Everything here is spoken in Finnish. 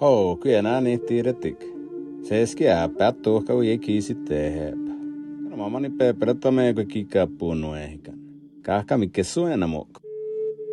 Kyllä nää niin tiiretik. Seski äpät tuohka ui kiisi tehepä. No mamani peperät on meikö kikaa puunu ehkän. Kahka mikä suena muokka.